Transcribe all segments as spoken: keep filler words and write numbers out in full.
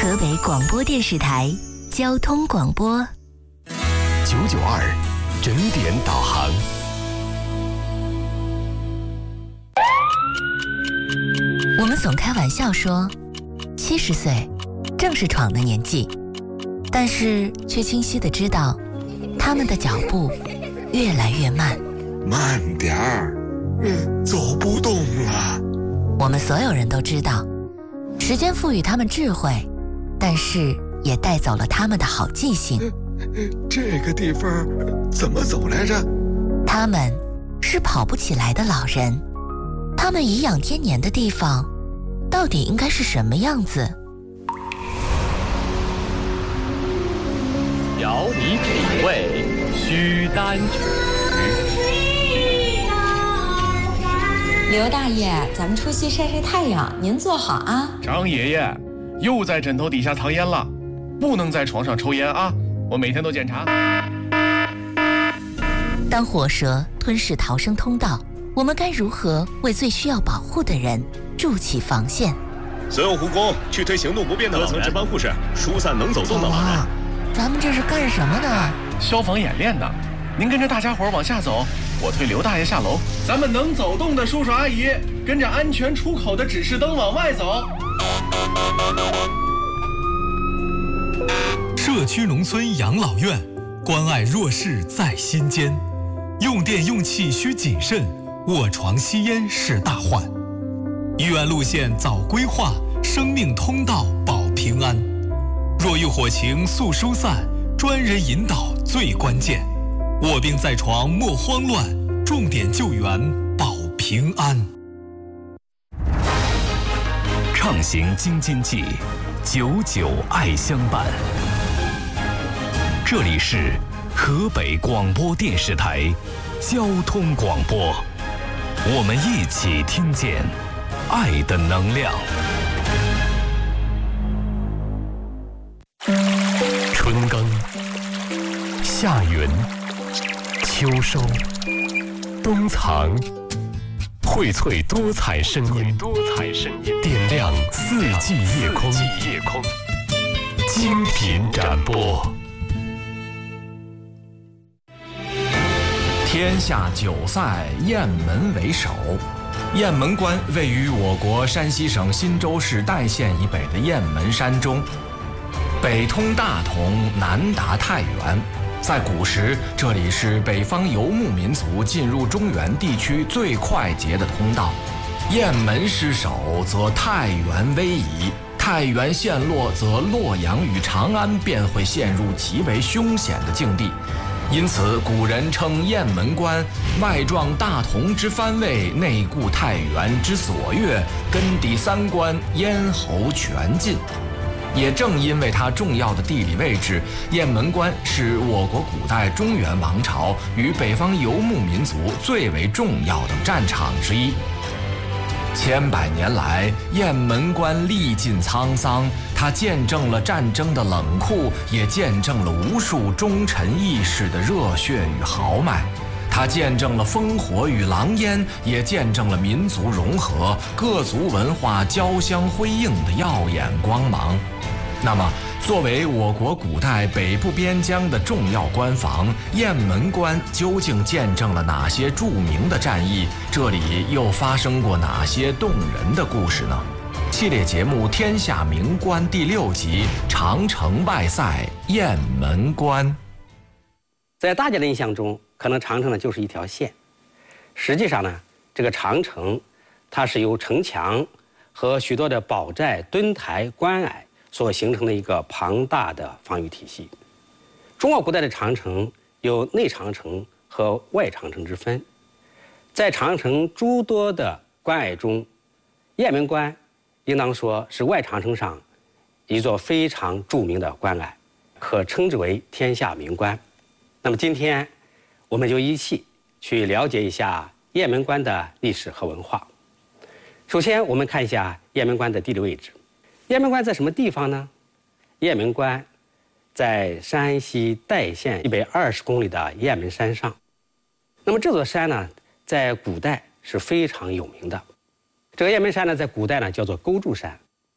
河北广播电视台交通广播九九二整点导航。 我们总开玩笑说，七十岁正是闯的年纪，但是却清晰地知道，他们的脚步越来越慢。 慢点儿，嗯，走不动了。 我们所有人都知道，时间赋予他们智慧，但是也带走了他们的好记性。 这个地方怎么走来着？ 他们是跑不起来的老人，他们颐养天年的地方，到底应该是什么样子？ 摇你品味，须单曲。 刘大爷，咱们出去晒晒太阳，您坐好啊。 张爷爷，又在枕头底下藏烟了，不能在床上抽烟啊！我每天都检查。 当火蛇吞噬逃生通道，我们该如何为最需要保护的人筑起防线？ 所有护工去推行动不便的楼层值班护士，疏散能走动的老人。 咱们这是干什么呢？ 消防演练呢。您跟着大家伙往下走，我推刘大爷下楼。咱们能走动的叔叔阿姨，跟着安全出口的指示灯往外走。 社区农村养老院，关爱弱势在心间。用电用气需谨慎，卧床吸烟是大患。医院路线早规划，生命通道保平安。若遇火情速疏散，专人引导最关键。卧病在床莫慌乱，重点救援保平安。 畅行京津冀，久久爱相伴。这里是河北广播电视台交通广播，我们一起听见爱的能量。春耕、夏耘、秋收、冬藏，荟萃多彩声音，多彩声音点亮四季夜空，夜空精品展播。 天下九赛，雁门为首。雁门关位于我国山西省忻州市代县以北的雁门山中，北通大同，南达太原。在古时，这里是北方游牧民族进入中原地区最快捷的通道。雁门失守，则太原危矣；太原陷落，则洛阳与长安便会陷入极为凶险的境地。因此，古人称雁门关外壮大同之藩卫，内固太原之所越，根抵三关，咽喉全尽。也正因为它重要的地理位置，雁门关是我国古代中原王朝与北方游牧民族最为重要的战场之一。千百年来，雁门关历尽沧桑，它见证了战争的冷酷，也见证了无数忠臣义士的热血与豪迈。它见证了烽火与狼烟，也见证了民族融合、各族文化交相辉映的耀眼光芒。那么，作为我国古代北部边疆的重要关防，雁门关究竟见证了哪些著名的战役？这里又发生过哪些动人的故事呢？系列节目《天下名关》第六集《长城外塞雁门关》。 在大家的印象中，可能长城呢就是一条线。实际上呢，这个长城，它是由城墙和许多的堡寨、墩台、关隘所形成的一个庞大的防御体系。中国古代的长城有内长城和外长城之分。在长城诸多的关隘中，雁门关应当说是外长城上一座非常著名的关隘，可称之为天下名关。那么今天我们就一起去了解一下雁门关的历史和文化。首先我们看一下雁门关的地理位置。雁门关在什么地方呢？雁门关在山西代县以北二十公里的雁门山上。那么这座山呢，在古代是非常有名的。这个雁门山呢，在古代呢叫做勾柱山。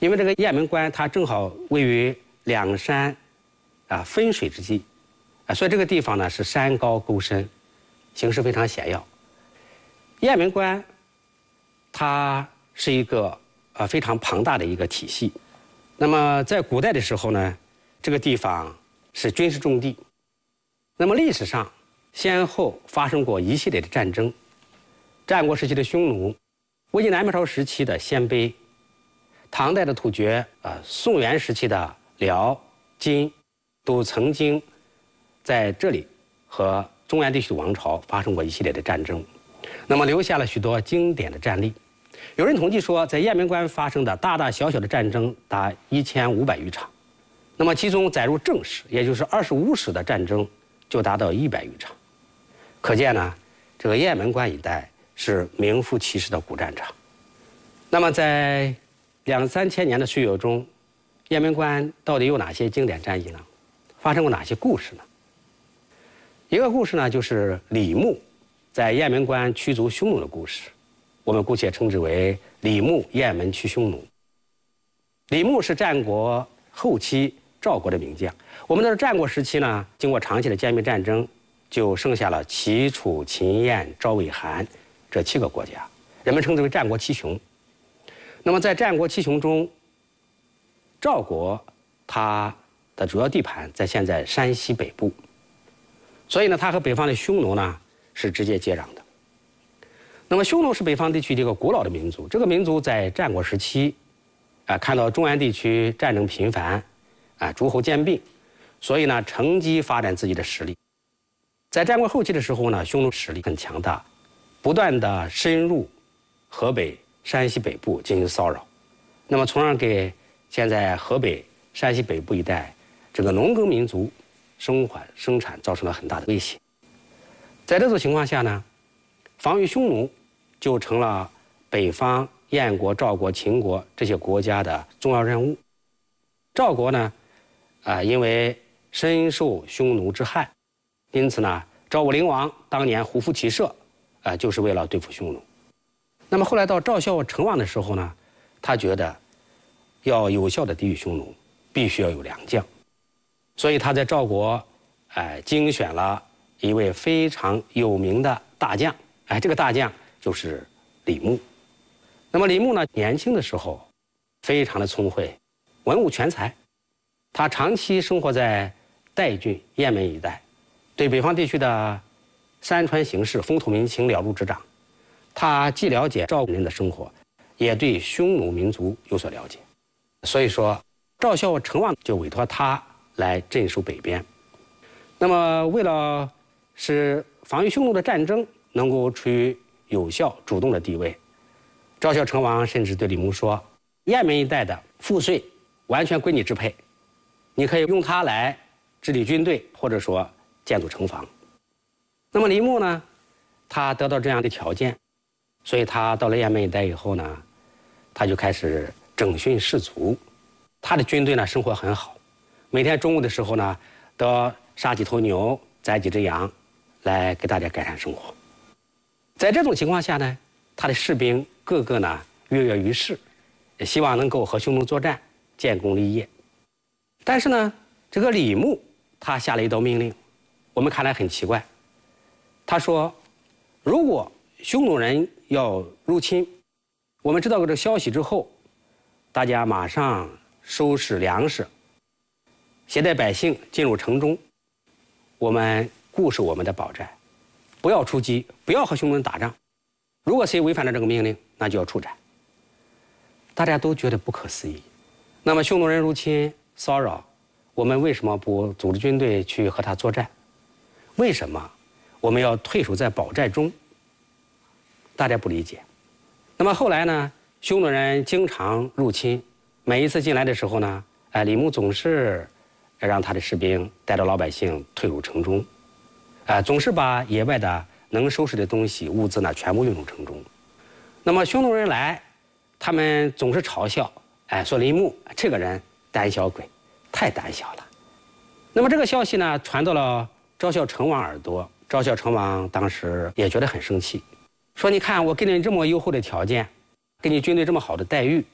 因为这个雁门关它正好位于两山啊分水之际，啊，所以这个地方呢是山高沟深，形势非常险要。雁门关它是一个呃非常庞大的一个体系。那么在古代的时候呢，这个地方是军事重地。那么历史上先后发生过一系列的战争，战国时期的匈奴，魏晋南北朝时期的鲜卑，唐代的突厥，呃，宋元时期的辽、金，都曾经在这里和中原地区的王朝发生过一系列的战争，那么留下了许多经典的战例。有人统计说，在雁门关发生的大大小小的战争达一千五百余场，那么其中载入正史，也就是二十五史的战争就达到一百余场。可见呢，这个雁门关一带是名副其实的古战场。那么在两三千年的岁月中，雁门关到底有哪些经典战役呢？发生过哪些故事呢？一个故事呢，就是李牧在雁门关驱逐匈奴的故事，我们姑且称之为李牧雁门驱匈奴。李牧是战国后期赵国的名将。我们的战国时期呢，经过长期的歼灭战争，就剩下了齐、楚、秦、燕、赵、魏、韩这七个国家，人们称之为战国七雄。那么在战国七雄中，赵国它的主要地盘在现在山西北部，所以呢，它和北方的匈奴呢是直接接壤的。那么匈奴是北方地区的一个古老的民族，这个民族在战国时期，啊，看到中原地区战争频繁，啊，诸侯兼并，所以呢，乘机发展自己的实力。在战国后期的时候呢，匈奴实力很强大，不断的深入河北、山西北部进行骚扰，那么从而给现在河北、山西北部一带这个农耕民族生产生产造成了很大的威胁。在这种情况下呢，防御匈奴就成了北方燕国、赵国、秦国这些国家的重要任务。赵国呢，啊、呃，因为深受匈奴之害，因此呢，赵武灵王当年胡服骑射，啊、呃，就是为了对付匈奴。那么后来到赵孝成王的时候呢，他觉得要有效的抵御匈奴，必须要有良将，所以他在赵国，哎、呃，精选了一位非常有名的大将，哎，这个大将就是李牧。那么李牧呢，年轻的时候非常的聪慧，文武全才，他长期生活在代郡、雁门一带，对北方地区的山川形势、风土民情了如指掌。他既了解赵人的生活，也对匈奴民族有所了解，所以说赵孝成王就委托他来镇守北边。那么为了使防御匈奴的战争能够处于有效主动的地位，赵孝成王甚至对李牧说，雁门一带的赋税完全归你支配，你可以用它来治理军队，或者说建筑城防。那么李牧呢，他得到这样的条件，所以他到了雁门一带以后呢，他就开始整训士卒。他的军队呢生活很好，每天中午的时候呢，都要杀几头牛，宰几只羊，来给大家改善生活。在这种情况下呢，他的士兵个个呢跃跃欲试，也希望能够和匈奴作战，建功立业。但是呢，这个李牧他下了一道命令，我们看来很奇怪。他说，如果匈奴人要入侵，我们知道了这个消息之后，大家马上收拾粮食，携带百姓进入城中，我们固守我们的堡寨，不要出击，不要和匈奴人打仗。如果谁违反了这个命令，那就要处斩。大家都觉得不可思议。那么匈奴人入侵骚扰，我们为什么不组织军队去和他作战？为什么我们要退守在堡寨中？大家不理解。那么后来呢，匈奴人经常入侵，每一次进来的时候呢，哎，李牧总是让他的士兵带着老百姓退入城中，啊，总是把野外的能收拾的东西、物资呢全部运入城中。那么匈奴人来，他们总是嘲笑，哎，说李牧这个人胆小鬼，太胆小了。那么这个消息呢传到了赵孝成王耳朵，赵孝成王当时也觉得很生气，说你看我给你这么优厚的条件，给你军队这么好的待遇，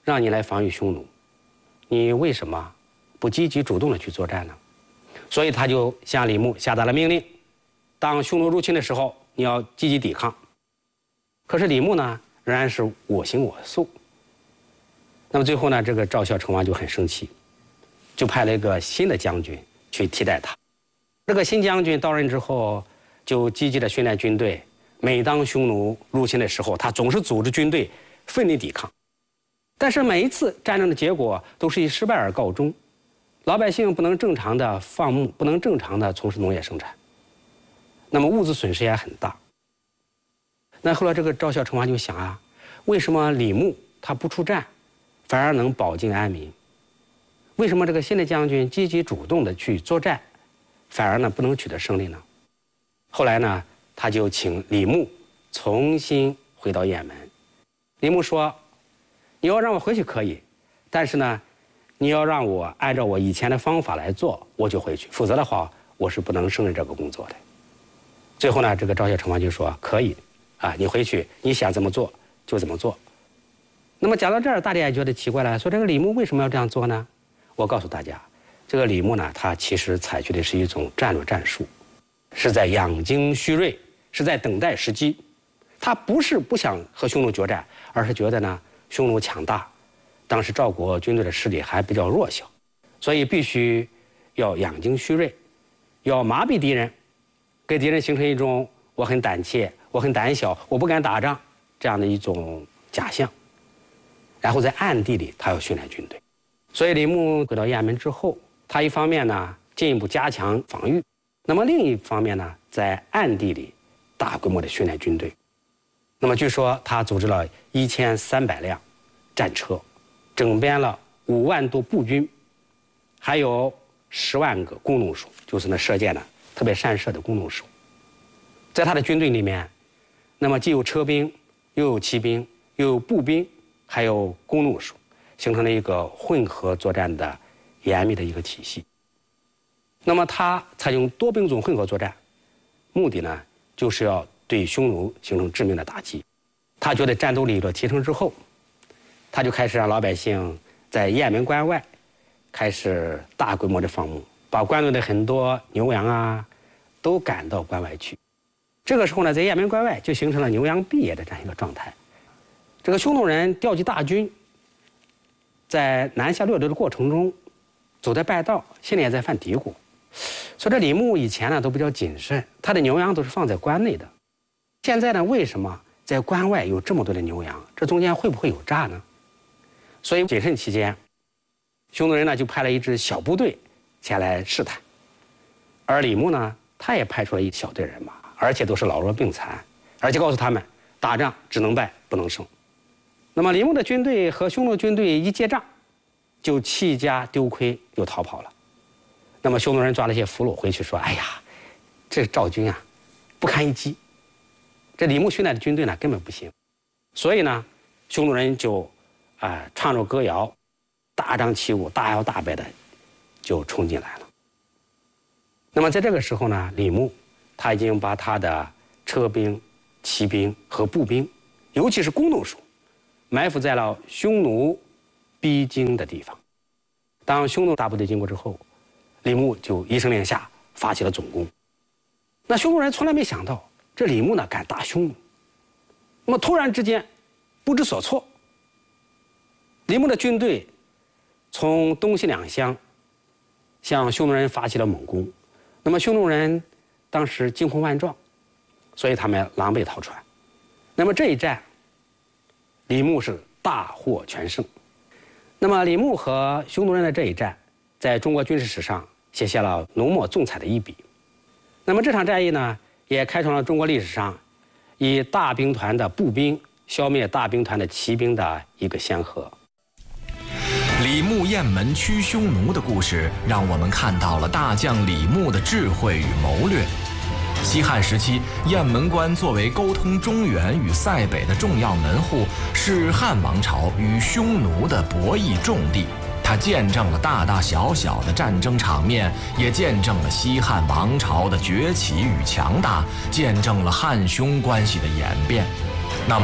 让你来防御匈奴，你为什么不积极主动的去作战呢？所以他就向李牧下达了命令，当匈奴入侵的时候，你要积极抵抗。可是李牧呢，仍然是我行我素。那么最后呢，这个赵孝成王就很生气，就派了一个新的将军去替代他。这个新将军到任之后，就积极的训练军队。每当匈奴入侵的时候，他总是组织军队奋力抵抗。但是每一次战争的结果都是以失败而告终，老百姓不能正常的放牧，不能正常的从事农业生产，那么物资损失也很大。那后来这个赵孝成王就想啊，为什么李牧他不出战，反而能保境安民？为什么这个新的将军积极主动的去作战，反而呢不能取得胜利呢？后来呢，他就请李牧重新回到雁门。李牧说：“你要让我回去可以，但是呢，你要让我按照我以前的方法来做，我就回去；否则的话，我是不能胜任这个工作的。”最后呢，这个赵孝成王就说：“可以，啊，你回去，你想怎么做就怎么做。”那么讲到这儿，大家也觉得奇怪了，说这个李牧为什么要这样做呢？我告诉大家，这个李牧呢，他其实采取的是一种战略战术，是在养精蓄锐，是在等待时机。他不是不想和匈奴决战，而是觉得呢，匈奴强大，当时赵国军队的势力还比较弱小，所以必须要养精蓄锐，要麻痹敌人，给敌人形成一种我很胆怯、我很胆小、我不敢打仗这样的一种假象。然后在暗地里，他要训练军队。所以李牧回到雁门之后，他一方面呢进一步加强防御，那么另一方面呢，在暗地里大规模的训练军队。那么据说他组织了一千三百辆战车，整编了五万多步军，还有十万个弓弩手，就是那射箭的特别善射的弓弩手。在他的军队里面，那么既有车兵，又有骑兵，又有步兵，还有弓弩手，形成了一个混合作战的严密的一个体系。那么他采用多兵种混合作战，目的呢就是要对匈奴形成致命的打击。他觉得战斗力的提升之后，他就开始让老百姓在雁门关外开始大规模的放牧，把关内的很多牛羊啊都赶到关外去。这个时候呢，在雁门关外就形成了牛羊毕业的这样一个状态。这个匈奴人调集大军，在南下掠夺的过程中，走在败道，心里也在犯嘀咕。所以这李牧以前呢都比较谨慎，他的牛羊都是放在关内的。现在呢，为什么在关外有这么多的牛羊？这中间会不会有诈呢？所以谨慎期间，匈奴人呢就派了一支小部队前来试探，而李牧呢，他也派出了一小队人马，而且都是老弱病残，而且告诉他们，打仗只能败不能胜。那么李牧的军队和匈奴军队一接仗，就弃家丢盔又逃跑了。那么匈奴人抓了一些俘虏回去说：“哎呀，这赵军啊，不堪一击。这李牧训练的军队呢，根本不行。”所以呢，匈奴人就啊、呃、唱着歌谣，大张旗鼓、大摇大摆的就冲进来了。那么在这个时候呢，李牧他已经把他的车兵、骑兵和步兵，尤其是弓弩手，埋伏在了匈奴逼京的地方。当匈奴大部队经过之后，李牧就一声令下，发起了总攻。那匈奴人从来没想到，这李牧呢敢打匈奴。那么突然之间，不知所措，李牧的军队从东西两乡向匈奴人发起了猛攻。那么匈奴人当时惊慌万状，所以他们狼狈逃窜。那么这一战，李牧是大获全胜。那么李牧和匈奴人的这一战，在中国军事史上写下了浓墨重彩的一笔。那么这场战役呢，也开创了中国历史上以大兵团的步兵消灭大兵团的骑兵的一个先河。 李牧雁门驱匈奴的故事，让我们看到了大将李牧的智慧与谋略。西汉时期，雁门关作为沟通中原与塞北的重要门户，是汉王朝与匈奴的博弈重地。它见证了大大小小的战争场面，也见证了西汉王朝的崛起与强大，见证了汉匈关系的演变。那么，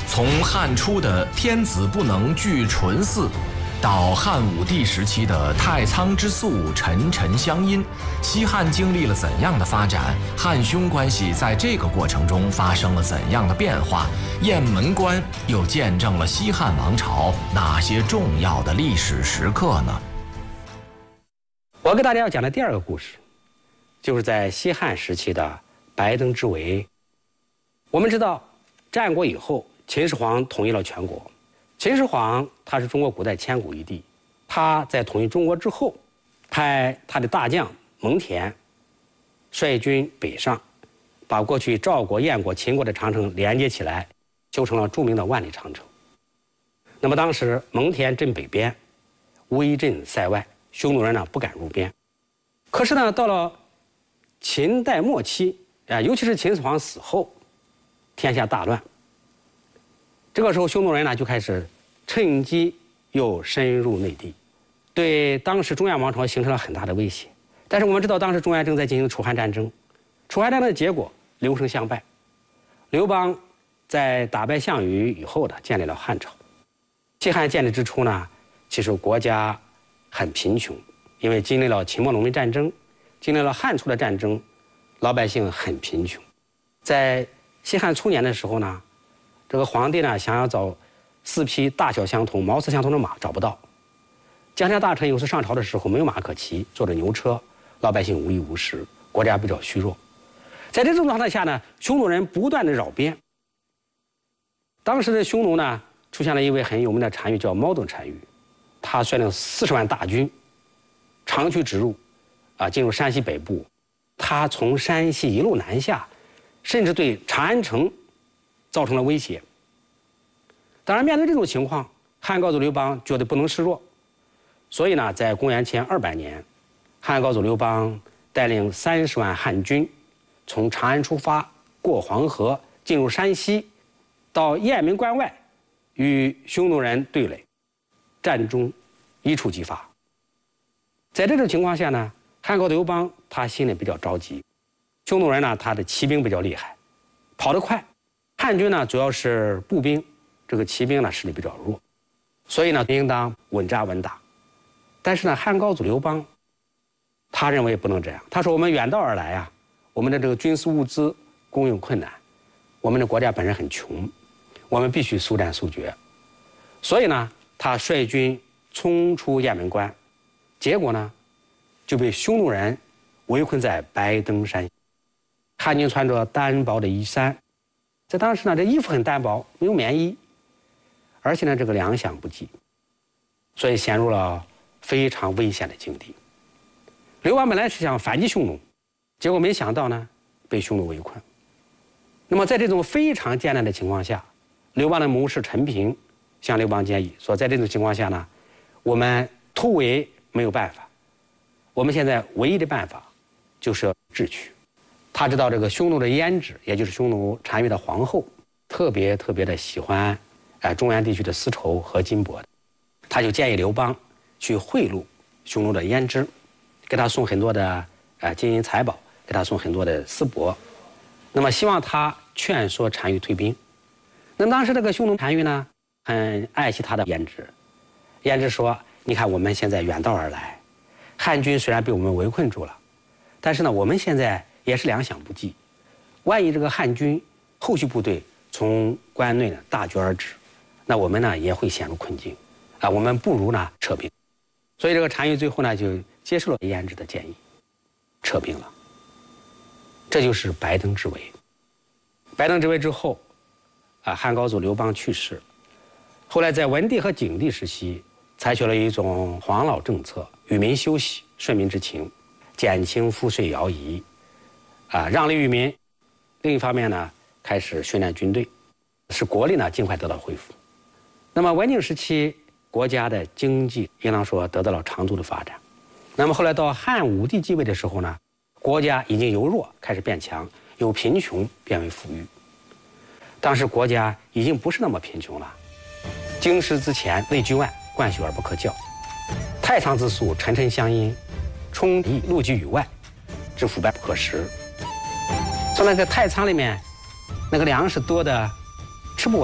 从汉初的天子不能拒纯嗣，到汉武帝时期的太仓之粟沉沉相因，西汉经历了怎样的发展？汉匈关系在这个过程中发生了怎样的变化？雁门关又见证了西汉王朝哪些重要的历史时刻呢？ 我给大家要讲的第二个故事，就是在西汉时期的白登之围。我们知道，战国以后，秦始皇统一了全国。秦始皇他是中国古代千古一帝，他在统一中国之后，派他的大将蒙恬率军北上，把过去赵国、燕国、秦国的长城连接起来，修成了著名的万里长城。那么当时蒙恬镇北边，威震塞外，匈奴人呢不敢入边。可是呢，到了秦代末期，啊，尤其是秦始皇死后，天下大乱。这个时候，匈奴人呢就开始趁机又深入内地，对当时中原王朝形成了很大的威胁。但是我们知道，当时中原正在进行楚汉战争，楚汉战争的结果，刘胜相败。刘邦在打败项羽以后呢，建立了汉朝。西汉建立之初呢，其实国家很贫穷，因为经历了秦末农民战争，经历了汉初的战争，老百姓很贫穷。在西汉初年的时候呢，这个皇帝呢想要找四匹大小相同、毛色相同的马，找不到。江夏大臣有次上朝的时候没有马可骑，坐着牛车，老百姓无衣无食，国家比较虚弱。在这种状态下呢，匈奴人不断的扰边。当时的匈奴呢，出现了一位很有名的单于，叫猫顿单于，他率领四十万大军，长驱直入，啊，进入山西北部。他从山西一路南下，甚至对长安城造成了威胁。当然，面对这种情况，汉高祖刘邦觉得不能示弱，所以呢，在公元前二百年，汉高祖刘邦带领三十万汉军，从长安出发，过黄河，进入山西，到雁门关外，与匈奴人对垒，战中一触即发。在这种情况下呢，汉高祖刘邦他心里比较着急，匈奴人呢，他的骑兵比较厉害，跑得快。汉军呢主要是步兵，这个骑兵呢实力比较弱，所以呢应当稳扎稳打。但是呢，汉高祖刘邦他认为不能这样，他说我们远道而来啊，我们的这个军事物资供应困难，我们的国家本身很穷，我们必须速战速决。所以呢，他率军冲出雁门关，结果呢就被匈奴人围困在白登山。汉军穿着单薄的衣衫，在当时呢，这衣服很单薄，没有棉衣，而且呢，这个粮饷不济，所以陷入了非常危险的境地。刘邦本来是想反击匈奴，结果没想到呢，被匈奴围困。那么在这种非常艰难的情况下，刘邦的谋士陈平向刘邦建议说，在这种情况下呢，我们突围没有办法，我们现在唯一的办法就是要智取。他知道这个匈奴的胭脂，也就是匈奴单于的皇后，特别特别的喜欢，呃，中原地区的丝绸和金帛，他就建议刘邦去贿赂匈奴的胭脂，给他送很多的呃金银财宝，给他送很多的丝帛，那么希望他劝说单于退兵。那么当时这个匈奴单于呢，很爱惜他的胭脂，胭脂说：“你看我们现在远道而来，汉军虽然被我们围困住了，但是呢，我们现在也是粮饷不济，万一这个汉军后续部队从关内呢大举而至，那我们呢也会陷入困境，啊，我们不如呢撤兵。”所以这个单于最后呢就接受了胭脂的建议，撤兵了。这就是白登之围。白登之围之后，啊，汉高祖刘邦去世，后来在文帝和景帝时期，采取了一种黄老政策，与民休息，顺民之情，减轻赋税徭役，啊，让利于民。另一方面呢，开始训练军队，使国力呢尽快得到恢复。那么文景时期，国家的经济应当说得到了长足的发展。那么后来到汉武帝继位的时候呢，国家已经由弱开始变强，由贫穷变为富裕。当时国家已经不是那么贫穷了，京师之前内居万，灌学而不可教；太仓之粟沉沉相因，充溢陆基于外，之腐败不可食。从那个太仓里面，那个粮食多的吃不完，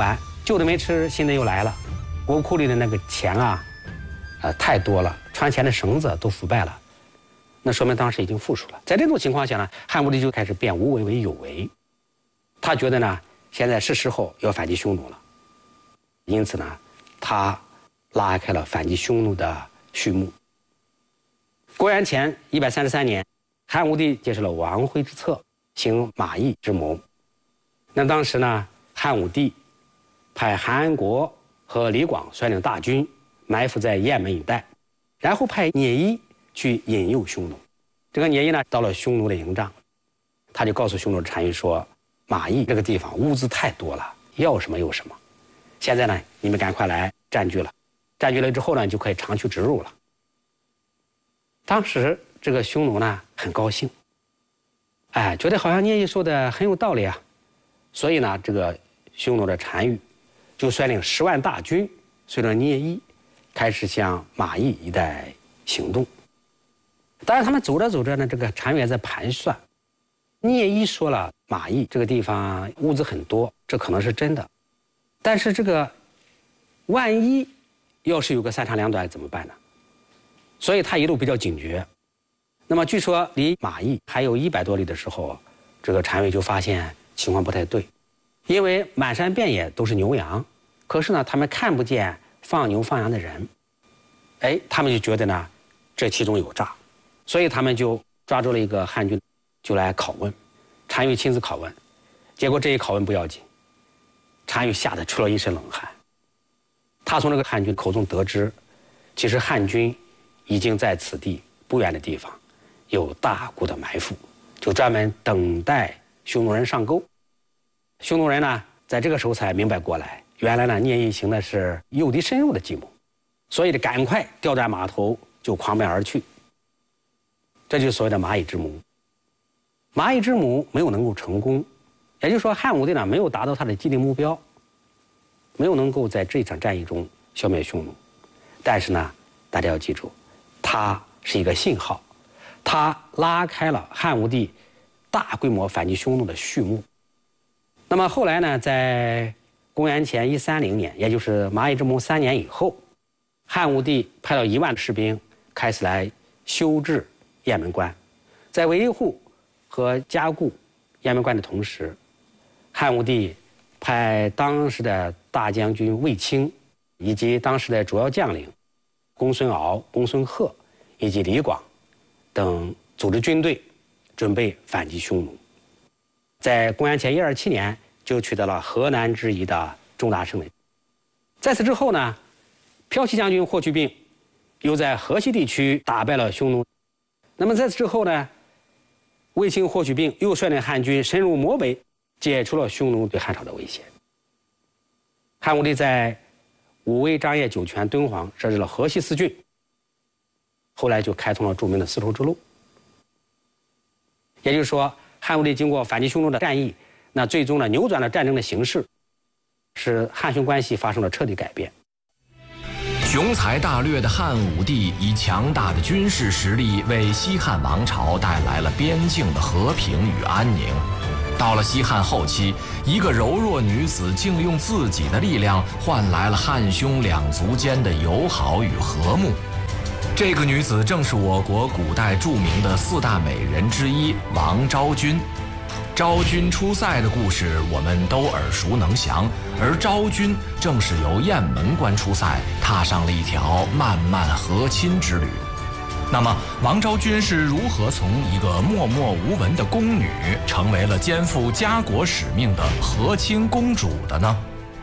旧的没吃，新的又来了，国库里的那个钱啊，呃，太多了，穿钱的绳子都腐败了，那说明当时已经富庶了。在这种情况下呢，汉武帝就开始变无为为有为，他觉得呢，现在是时候要反击匈奴了，因此呢，他拉开了反击匈奴的序幕。公元前一百三十三年，汉武帝接受了王徽之策，行马邑之谋。那当时呢，汉武帝派韩安国和李广率领大军埋伏在雁门一带，然后派聂衣去引诱匈奴。这个聂衣呢，到了匈奴的营帐，他就告诉匈奴的单于说：“马邑这个地方物资太多了，要什么有什么。现在呢，你们赶快来占据了，占据了之后呢，就可以长驱直入了。”当时这个匈奴呢很高兴，哎，觉得好像聂衣说的很有道理啊，所以呢，这个匈奴的单于就率领十万大军，随着聂衣开始向马邑一带行动。当然，他们走着走着呢，这个单于也在盘算，聂衣说了马邑这个地方物资很多，这可能是真的，但是这个万一要是有个三长两短怎么办呢？所以他一路比较警觉。那么据说离马邑还有一百多里的时候，这个单于就发现情况不太对，因为满山遍野都是牛羊，可是呢他们看不见放牛放羊的人，哎，他们就觉得呢这其中有诈，所以他们就抓住了一个汉军，就来拷问，单于亲自拷问，结果这一拷问不要紧，单于吓得出了一身冷汗。他从这个汉军口中得知，其实汉军已经在此地不远的地方有大股的埋伏，就专门等待匈奴人上钩。匈奴人呢，在这个时候才明白过来，原来呢聂衣行的是诱敌深入的计谋，所以得赶快调转马头，就狂奔而去。这就是所谓的马邑之谋。马邑之谋没有能够成功，也就是说汉武帝呢没有达到他的既定目标，没有能够在这场战役中消灭匈奴。但是呢，大家要记住，它是一个信号，它拉开了汉武帝大规模反击匈奴的序幕。那么后来呢，在公元前一三零年，也就是马邑之谋三年以后，汉武帝派了一万士兵开始来修治雁门关，在维护和加固雁门关的同时，汉武帝派当时的大将军卫青以及当时的主要将领公孙敖、公孙贺以及李广等组织军队，准备反击匈奴。在公元前一二七年就取得了河南之役的重大胜利。在此之后呢，骠骑将军霍去病又在河西地区打败了匈奴。那么在此之后呢，卫青、霍去病又率领汉军深入漠北，解除了匈奴对汉朝的威胁。汉武帝在武威、张掖、酒泉、敦煌设置了河西四郡，后来就开通了著名的丝绸之路。也就是说，汉武帝经过反击匈奴的战役，那最终呢扭转了战争的形势，使汉匈关系发生了彻底改变。 雄才大略的汉武帝以强大的军事实力为西汉王朝带来了边境的和平与安宁。到了西汉后期，一个柔弱女子竟用自己的力量换来了汉匈两族间的友好与和睦。这个女子正是我国古代著名的四大美人之一王昭君。昭君出塞的故事我们都耳熟能详，而昭君正是由雁门关出塞，踏上了一条漫漫和亲之旅。那么，王昭君是如何从一个默默无闻的宫女，成为了肩负家国使命的和亲公主的呢？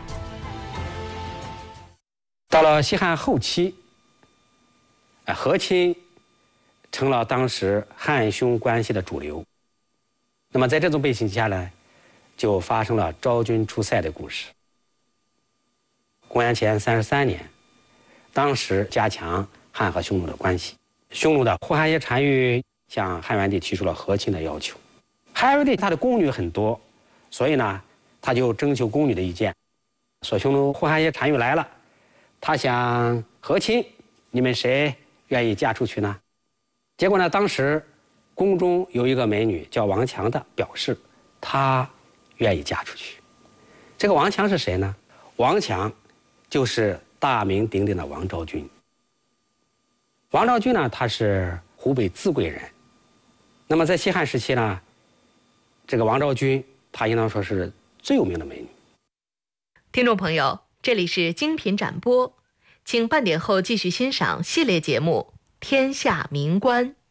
到了西汉后期，和亲成了当时汉匈关系的主流。那么在这种背景下呢，就发生了昭君出塞的故事。公元前三十三年，当时加强汉和匈奴的关系，匈奴的呼韩邪单于向汉元帝提出了和亲的要求。汉元帝他的宫女很多，所以呢，他就征求宫女的意见，说匈奴呼韩邪单于来了，他想和亲，你们谁愿意嫁出去呢？结果呢，当时宫中有一个美女叫王强的，表示她愿意嫁出去。这个王强是谁呢？ 王强就是大名鼎鼎的王昭君。王昭君呢，她是湖北自贵人。那么在西汉时期呢，这个王昭君她应当说是最有名的美女。 听众朋友，这里是精品展播，请半点后继续欣赏系列节目《天下名观》。